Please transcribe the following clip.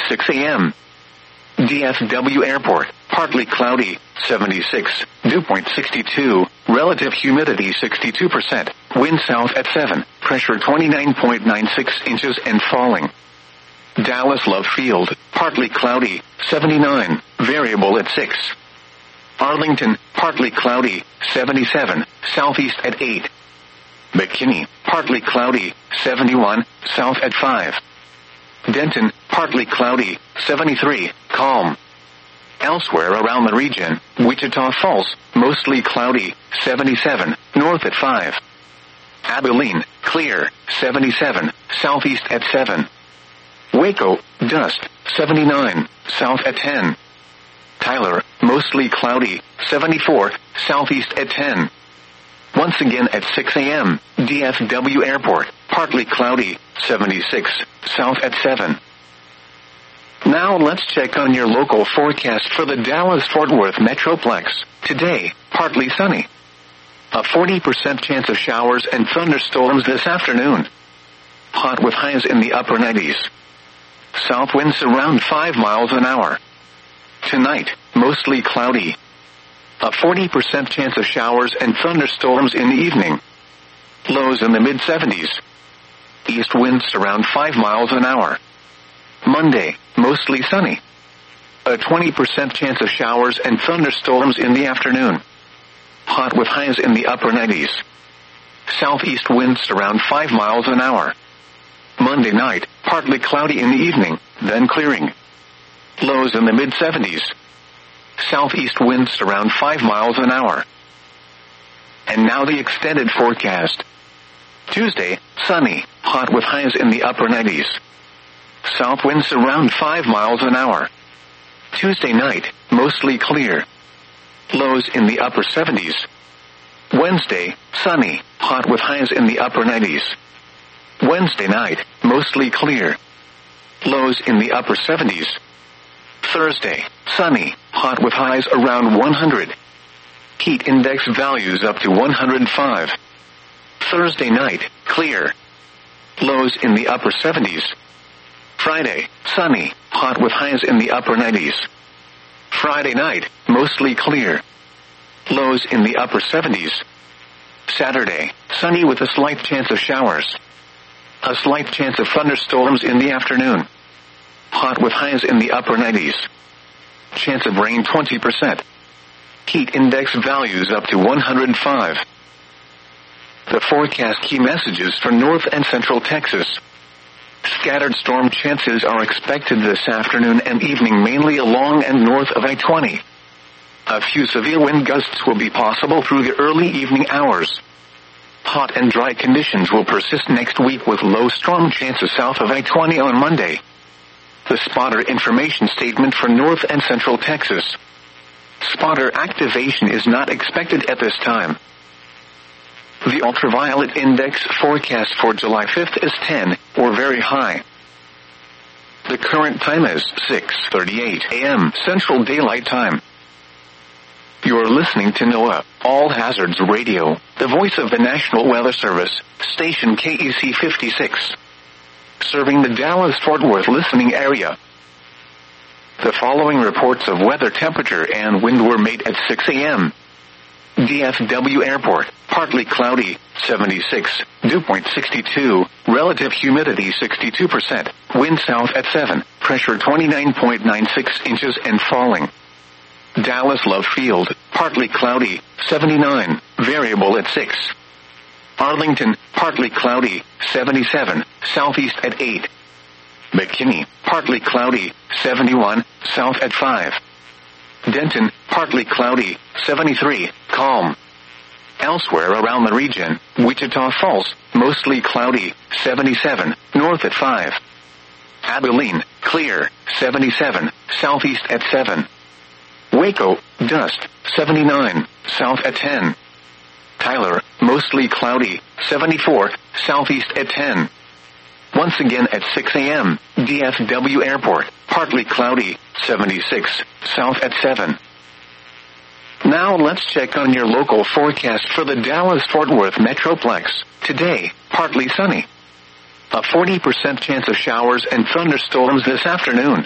6 a.m. DFW Airport, partly cloudy, 76, dew point 62, relative humidity 62%, wind south at 7, pressure 29.96 inches and falling. Dallas Love Field, partly cloudy, 79, variable at 6. Arlington, partly cloudy, 77, southeast at 8. McKinney, partly cloudy, 71, south at 5. Denton, partly cloudy, 73, calm. Elsewhere around the region, Wichita Falls, mostly cloudy, 77, north at 5. Abilene, clear, 77, southeast at 7. Waco, dust, 79, south at 10. Tyler, mostly cloudy, 74, southeast at 10. Once again at 6 a.m., DFW Airport, partly cloudy, 76, south at 7. Now let's check on your local forecast for the Dallas-Fort Worth Metroplex. Today, partly sunny. A 40% chance of showers and thunderstorms this afternoon. Hot with highs in the upper 90s. South winds around 5 miles an hour. Tonight, mostly cloudy. A 40% chance of showers and thunderstorms in the evening. Lows in the mid-70s. East winds around 5 miles an hour. Monday, mostly sunny. A 20% chance of showers and thunderstorms in the afternoon. Hot with highs in the upper 90s. Southeast winds around 5 miles an hour. Monday night, partly cloudy in the evening, then clearing. Lows in the mid-70s. Southeast winds around 5 miles an hour. And now the extended forecast. Tuesday, sunny, hot with highs in the upper 90s. South winds around 5 miles an hour. Tuesday night, mostly clear. Lows in the upper 70s. Wednesday, sunny, hot with highs in the upper 90s. Wednesday night, mostly clear. Lows in the upper 70s. Thursday, sunny, hot with highs around 100. Heat index values up to 105. Thursday night, clear. Lows in the upper 70s. Friday, sunny, hot with highs in the upper 90s. Friday night, mostly clear. Lows in the upper 70s. Saturday, sunny with a slight chance of showers. A slight chance of thunderstorms in the afternoon. Hot with highs in the upper 90s. Chance of rain 20%. Heat index values up to 105. The forecast key messages for North and Central Texas. Scattered storm chances are expected this afternoon and evening mainly along and north of I-20. A few severe wind gusts will be possible through the early evening hours. Hot and dry conditions will persist next week with low storm chances south of I-20 on Monday. The spotter information statement for North and Central Texas. Spotter activation is not expected at this time. The ultraviolet index forecast for July 5th is 10, or very high. The current time is 6:38 a.m. Central Daylight Time. You're listening to NOAA, All Hazards Radio, the voice of the National Weather Service, station KEC 56. Serving the Dallas-Fort Worth listening area. The following reports of weather temperature and wind were made at 6 a.m. DFW Airport, partly cloudy, 76, dew point 62, relative humidity 62%, wind south at 7, pressure 29.96 inches and falling. Dallas Love Field, partly cloudy, 79, variable at 6. Arlington, partly cloudy, 77, southeast at 8. McKinney, partly cloudy, 71, south at 5. Denton, partly cloudy, 73, calm. Elsewhere around the region, Wichita Falls, mostly cloudy, 77, north at 5. Abilene, clear, 77, southeast at 7. Waco, dust, 79, south at 10. Tyler, mostly cloudy, 74, southeast at 10. Once again at 6 a.m., DFW Airport, partly cloudy, 76, south at 7. Now let's check on your local forecast for the Dallas-Fort Worth Metroplex. Today, partly sunny. A 40% chance of showers and thunderstorms this afternoon.